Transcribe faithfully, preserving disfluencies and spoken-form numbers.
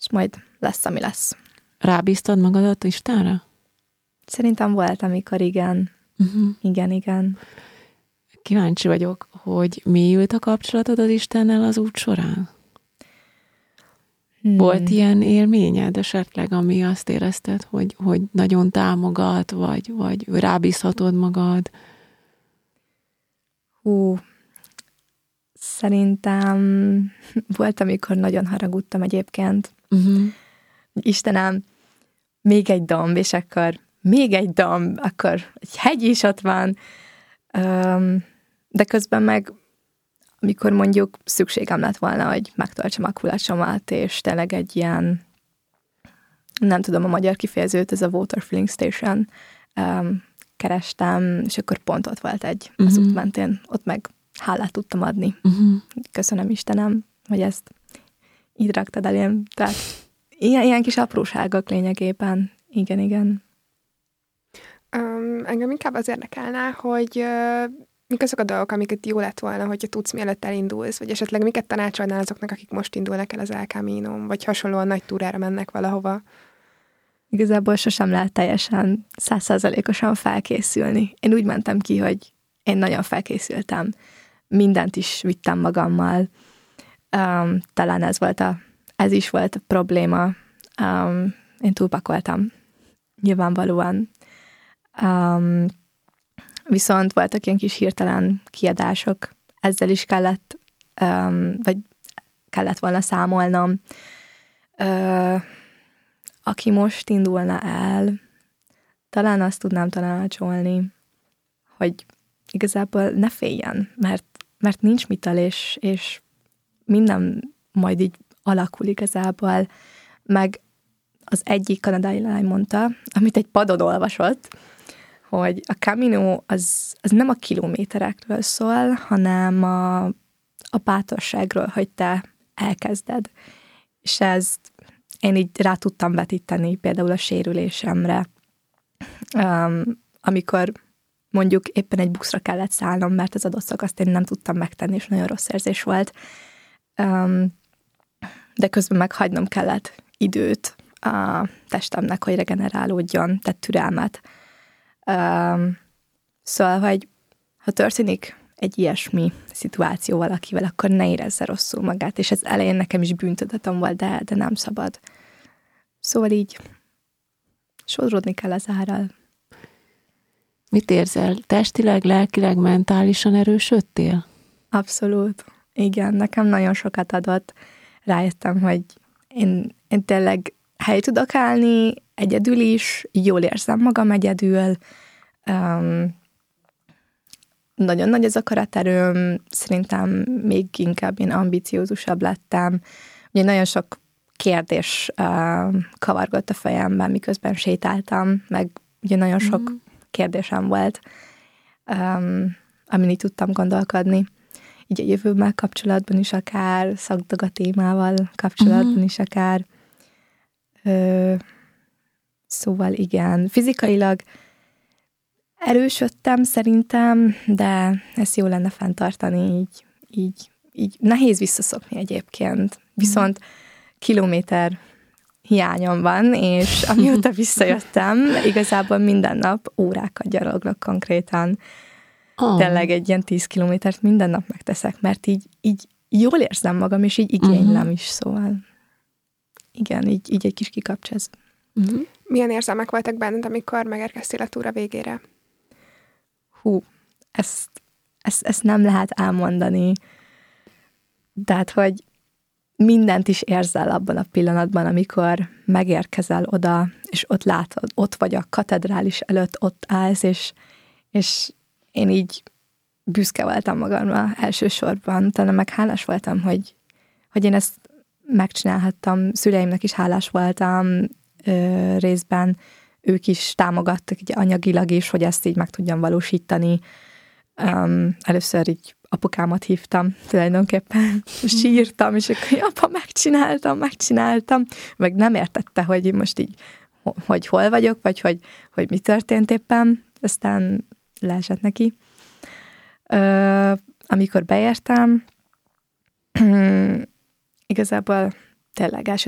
és majd lesz, ami lesz. Rábíztad magadat Istenre? Szerintem volt, amikor igen. Uh-huh. Igen, igen. Kíváncsi vagyok, hogy mélyült a kapcsolatod az Istennel az út során? Hmm. Volt ilyen élményed esetleg, ami azt érezted, hogy, hogy nagyon támogat, vagy, vagy rábízhatod magad? Hú, szerintem volt, amikor nagyon haragudtam egyébként. Uh-huh. Istenem, még egy domb, és akkor még egy domb, akkor egy hegy is ott van. De közben meg, amikor mondjuk szükségem lett volna, hogy megtartsam a kulacsomat, és tényleg egy ilyen, nem tudom a magyar kifejezőt, ez a water filling station, um, kerestem, és akkor pont ott volt egy uh-huh. az út mentén, ott meg hálát tudtam adni. Uh-huh. Köszönöm Istenem, hogy ezt így raktad elém. Tehát ilyen, ilyen kis apróságok lényegében. Igen, igen. Um, engem inkább az érdekelne, hogy uh, mik azok a dolgok, amiket jó lett volna, hogyha tudsz, mielőtt elindulsz, vagy esetleg miket tanácsolnál azoknak, akik most indulnak el az El Camino-n, vagy hasonlóan nagy túrára mennek valahova? Igazából sosem lehet teljesen százszázalékosan felkészülni. Én úgy mentem ki, hogy én nagyon felkészültem. Mindent is vittem magammal. Um, talán ez volt a, ez is volt a probléma. Um, én túlpakoltam. Nyilvánvalóan. Um, viszont voltak ilyen kis hirtelen kiadások. Ezzel is kellett, um, vagy kellett volna számolnom. Uh, aki most indulna el, talán azt tudnám tanácsolni, hogy igazából ne féljen, mert, mert nincs mital, és, és minden majd így alakul igazából, meg az egyik kanadai lány mondta, amit egy padon olvasott, hogy a Camino az, az nem a kilométerekről szól, hanem a, a bátorságról, hogy te elkezded. És ezt én így rá tudtam vetíteni például a sérülésemre, um, amikor mondjuk éppen egy buszra kellett szállnom, mert az adott szakaszt én nem tudtam megtenni, és nagyon rossz érzés volt. Um, de közben meg hagynom kellett időt a testemnek, hogy regenerálódjon, tehát türelmet. Um, szóval, hogy ha történik egy ilyesmi szituáció valakivel, akkor ne érezze rosszul magát, és ez elején nekem is bűntudatom volt, de, de nem szabad. Szóval így sodródni kell az árral. Mit érzel? Testileg, lelkileg, mentálisan erősödtél? Abszolút. Igen, nekem nagyon sokat adott. Rájöttem, hogy én, én tényleg helyt tudok állni, egyedül is, jól érzem magam egyedül. Um, nagyon nagy az akaraterőm, szerintem még inkább én ambiciózusabb lettem. Ugye nagyon sok kérdés uh, kavargott a fejemben, miközben sétáltam, meg ugye nagyon sok mm. kérdésem volt, um, amin így tudtam gondolkodni. Így a jövőmmel kapcsolatban is akár, szakdaga témával kapcsolatban mm. is akár. Ö, szóval igen, fizikailag erősödtem szerintem, de ezt jó lenne fenntartani, így, így, így nehéz visszaszokni egyébként. Viszont kilométer hiányom van, és amióta visszajöttem, igazából minden nap órákat gyaloglok konkrétan. Oh. Tényleg egy ilyen tíz kilométert minden nap megteszek, mert így, így jól érzem magam, és így igénylem uh-huh. is, szóval igen, így, így egy kis kikapcsáz. Uh-huh. Milyen érzelmek voltak benned, amikor megérkeztél a túra végére? Hú, ezt, ezt, ezt nem lehet elmondani. Tehát, hogy mindent is érzel abban a pillanatban, amikor megérkezel oda, és ott látod, ott vagy a katedrális előtt, ott állsz, és, és én így büszke voltam magamra elsősorban, utána meg hálás voltam, hogy, hogy én ezt megcsinálhattam, szüleimnek is hálás voltam ö, részben, ők is támogattak így anyagilag is, hogy ezt így meg tudjam valósítani. Um, először így apukámat hívtam tulajdonképpen, sírtam, és akkor apa, megcsináltam, megcsináltam, meg nem értette, hogy most így, hogy hol vagyok, vagy hogy, hogy mi történt éppen, aztán leesett neki. Ö, amikor beértem, igazából tényleg első